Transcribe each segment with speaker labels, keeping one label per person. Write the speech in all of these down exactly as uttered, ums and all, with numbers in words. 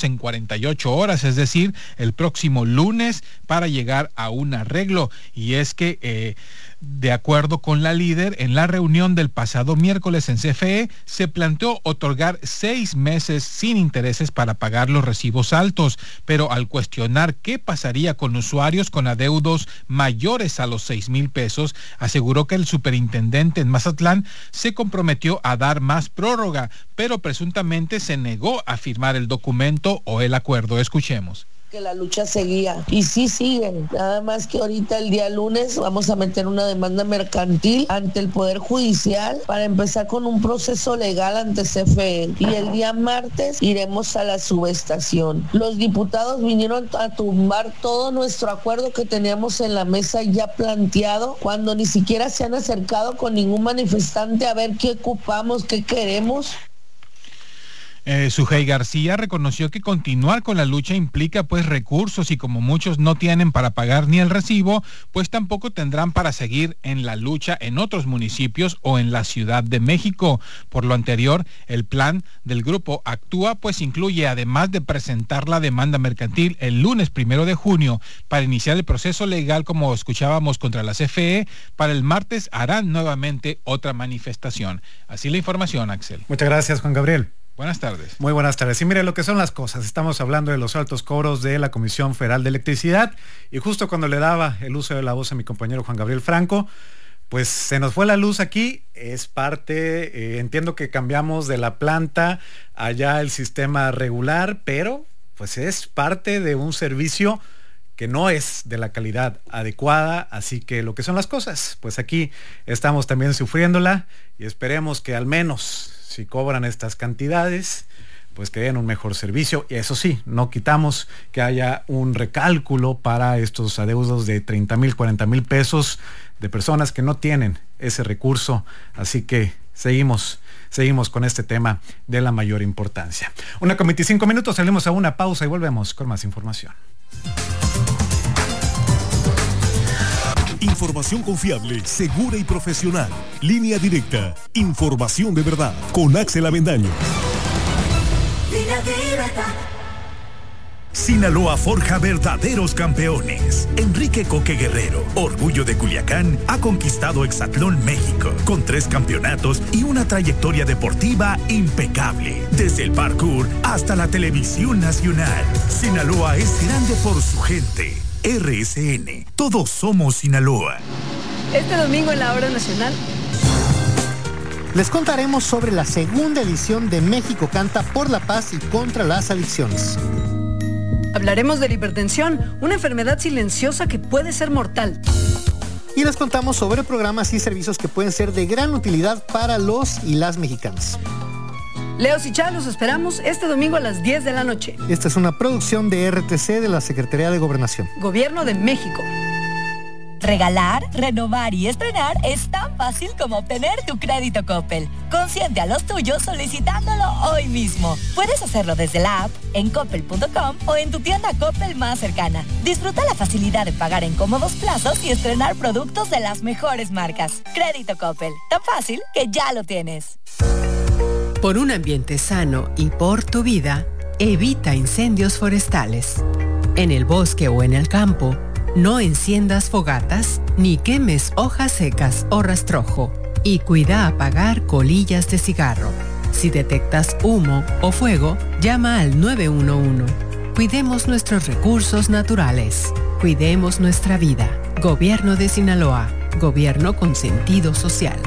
Speaker 1: en cuarenta y ocho horas, es decir, el próximo lunes, para llegar a un arreglo. Y es que, eh, de acuerdo con la líder, en la reunión del pasado miércoles en C F E, se planteó otorgar seis meses sin intereses para pagar los recibos altos, pero al cuestionar qué pasaría con usuarios con adeudos mayores a los seis mil pesos, aseguró que el superintendente en Mazatlán se comprometió a dar más prórroga, pero presuntamente se negó a firmar el documento o el acuerdo. Escuchemos.
Speaker 2: Que la lucha seguía y sí siguen, nada más que ahorita el día lunes vamos a meter una demanda mercantil ante el Poder Judicial para empezar con un proceso legal ante C F E, y el día martes iremos a la subestación. Los diputados vinieron a tumbar todo nuestro acuerdo que teníamos en la mesa ya planteado, cuando ni siquiera se han acercado con ningún manifestante a ver qué ocupamos, qué queremos.
Speaker 1: Eh, Sujei García reconoció que continuar con la lucha implica pues recursos, y como muchos no tienen para pagar ni el recibo, pues tampoco tendrán para seguir en la lucha en otros municipios o en la Ciudad de México. Por lo anterior, el plan del grupo Actúa pues incluye, además de presentar la demanda mercantil el lunes primero de junio para iniciar el proceso legal, como escuchábamos, contra la C F E, para el martes harán nuevamente otra manifestación. Así la información, Axel.
Speaker 3: Muchas gracias, Juan Gabriel.
Speaker 1: Buenas tardes.
Speaker 3: Muy buenas tardes. Y mire lo que son las cosas. Estamos hablando de los altos cobros de la Comisión Federal de Electricidad, y justo cuando le daba el uso de la voz a mi compañero Juan Gabriel Franco, pues se nos fue la luz aquí. Es parte, eh, entiendo que cambiamos de la planta allá el sistema regular, pero pues es parte de un servicio que no es de la calidad adecuada. Así que lo que son las cosas, pues aquí estamos también sufriéndola, y esperemos que al menos, si cobran estas cantidades, pues que den un mejor servicio. Y eso sí, no quitamos que haya un recálculo para estos adeudos de treinta mil, cuarenta mil pesos de personas que no tienen ese recurso. Así que seguimos, seguimos con este tema de la mayor importancia. Una con veinticinco minutos, salimos a una pausa y volvemos con más información.
Speaker 4: Información confiable, segura y profesional. Línea Directa. Información de verdad. Con Axel Avendaño. Línea Directa. Sinaloa forja verdaderos campeones. Enrique Coque Guerrero, orgullo de Culiacán, ha conquistado Hexatlón, México, con tres campeonatos y una trayectoria deportiva impecable. Desde el parkour hasta la televisión nacional. Sinaloa es grande por su gente. R S N, todos somos Sinaloa.
Speaker 5: Este domingo en la Hora Nacional
Speaker 6: les contaremos sobre la segunda edición de México Canta por la Paz y contra las adicciones.
Speaker 5: Hablaremos de la hipertensión, una enfermedad silenciosa que puede ser mortal.
Speaker 6: Y les contamos sobre programas y servicios que pueden ser de gran utilidad para los y las mexicanas.
Speaker 5: Leo y Chá, los esperamos este domingo a las diez de la noche.
Speaker 6: Esta es una producción de R T C de la Secretaría de Gobernación.
Speaker 5: Gobierno de México.
Speaker 7: Regalar, renovar y estrenar es tan fácil como obtener tu crédito Coppel. Consiente a los tuyos solicitándolo hoy mismo. Puedes hacerlo desde la app, en coppel punto com o en tu tienda Coppel más cercana. Disfruta la facilidad de pagar en cómodos plazos y estrenar productos de las mejores marcas. Crédito Coppel, tan fácil que ya lo tienes.
Speaker 8: Por un ambiente sano y por tu vida, evita incendios forestales. En el bosque o en el campo, no enciendas fogatas ni quemes hojas secas o rastrojo. Y cuida apagar colillas de cigarro. Si detectas humo o fuego, llama al nueve uno uno. Cuidemos nuestros recursos naturales. Cuidemos nuestra vida. Gobierno de Sinaloa. Gobierno con sentido social.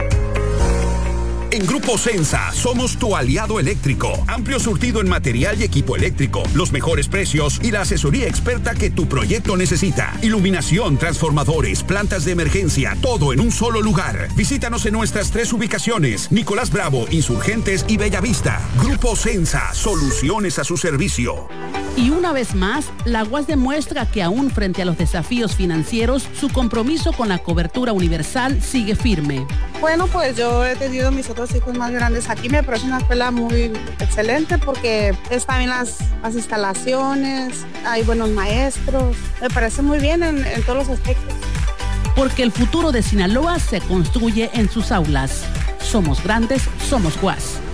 Speaker 9: En Grupo Sensa somos tu aliado eléctrico. Amplio surtido en material y equipo eléctrico, los mejores precios y la asesoría experta que tu proyecto necesita. Iluminación, transformadores, plantas de emergencia, todo en un solo lugar. Visítanos en nuestras tres ubicaciones: Nicolás Bravo, Insurgentes y Bellavista. Grupo Sensa, soluciones a su servicio.
Speaker 10: Y una vez más, la U A S demuestra que aún frente a los desafíos financieros, su compromiso con la cobertura universal sigue firme.
Speaker 11: Bueno, pues yo he tenido mis otros hijos más grandes aquí. Me parece una escuela muy excelente porque están bien las, las instalaciones, hay buenos maestros. Me parece muy bien en, en todos los aspectos.
Speaker 10: Porque el futuro de Sinaloa se construye en sus aulas. Somos grandes, somos U A S.